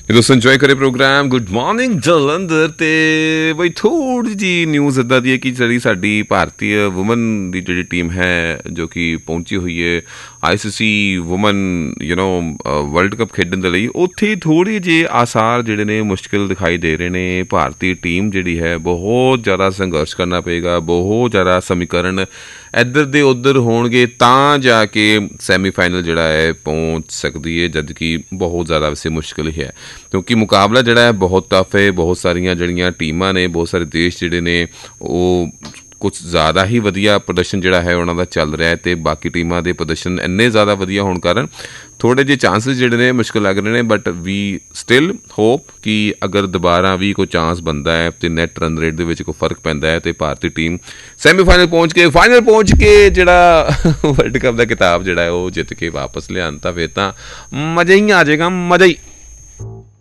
दोस्तों इंजॉय करे programme good morning Jalandhar ਤੇ ਬਈ ਥੋੜੀ ਜੀ ਨਿਊਜ਼ ਇੱਦਾਂ ਦੀ ਹੈ ਕਿ ਜਿਹੜੀ ਸਾਡੀ ਭਾਰਤੀ ਵੂਮਨ ਦੀ ਜਿਹੜੀ ਟੀਮ ਹੈ ਜੋ ਕਿ ਪਹੁੰਚੀ ਹੋਈ ਹੈ ICC ਵੂਮਨ ਵਰਲਡ ਕੱਪ ਖੇਡਣ ਦੇ ਲਈ ਉੱਥੇ ਥੋੜ੍ਹੇ ਜਿਹੇ ਆਸਾਰ ਜਿਹੜੇ ਨੇ ਮੁਸ਼ਕਿਲ ਦਿਖਾਈ ਦੇ ਰਹੇ ਨੇ। ਭਾਰਤੀ ਟੀਮ ਜਿਹੜੀ ਹੈ ਬਹੁਤ ਜ਼ਿਆਦਾ ਸੰਘਰਸ਼ ਕਰਨਾ ਪਏਗਾ, ਬਹੁਤ ਜ਼ਿਆਦਾ ਸਮੀਕਰਨ ਇੱਧਰ ਦੇ ਉੱਧਰ ਹੋਣਗੇ ਤਾਂ ਜਾ ਕੇ ਸੈਮੀਫਾਈਨਲ ਜਿਹੜਾ ਹੈ ਪਹੁੰਚ ਸਕਦੀ ਹੈ, ਜਦ ਕਿ ਬਹੁਤ ਜ਼ਿਆਦਾ ਵੈਸੇ ਮੁਸ਼ਕਿਲ ਹੀ ਹੈ ਕਿਉਂਕਿ ਮੁਕਾਬਲਾ ਜਿਹੜਾ ਹੈ ਬਹੁਤ ਟਫ ਹੈ। ਬਹੁਤ ਸਾਰੀਆਂ ਜਿਹੜੀਆਂ ਟੀਮਾਂ ਨੇ, ਬਹੁਤ ਸਾਰੇ ਦੇਸ਼ ਜਿਹੜੇ ਨੇ ਉਹ ਕੁਛ ਜ਼ਿਆਦਾ ਹੀ ਵਧੀਆ ਪ੍ਰਦਰਸ਼ਨ ਜਿਹੜਾ ਹੈ ਉਹਨਾਂ ਦਾ ਚੱਲ ਰਿਹਾ ਹੈ ਅਤੇ ਬਾਕੀ ਟੀਮਾਂ ਦੇ ਪ੍ਰਦਰਸ਼ਨ ਇੰਨੇ ਜ਼ਿਆਦਾ ਵਧੀਆ ਹੋਣ ਕਾਰਨ ਥੋੜ੍ਹੇ ਜਿਹੇ ਚਾਂਸਿਸ ਜਿਹੜੇ ਨੇ ਮੁਸ਼ਕਿਲ ਲੱਗ ਰਹੇ ਨੇ। ਬਟ ਵੀ ਸਟਿਲ ਹੋਪ ਕਿ ਅਗਰ ਦੁਬਾਰਾ ਵੀ ਕੋਈ ਚਾਂਸ ਬਣਦਾ ਹੈ ਅਤੇ ਨੈਟ ਰਨ ਰੇਟ ਦੇ ਵਿੱਚ ਕੋਈ ਫਰਕ ਪੈਂਦਾ ਹੈ ਅਤੇ ਭਾਰਤੀ ਟੀਮ ਸੈਮੀਫਾਈਨਲ ਪਹੁੰਚ ਕੇ ਫਾਈਨਲ ਪਹੁੰਚ ਕੇ ਜਿਹੜਾ ਵਰਲਡ ਕੱਪ ਦਾ ਖਿਤਾਬ ਜਿਹੜਾ ਹੈ ਉਹ ਜਿੱਤ ਕੇ ਵਾਪਸ ਲਿਆਉਣ ਤਾਂ ਫਿਰ ਤਾਂ ਮਜ਼ਾ ਹੀ ਆ ਜਾਏਗਾ, ਮਜ਼ਾ ਹੀ।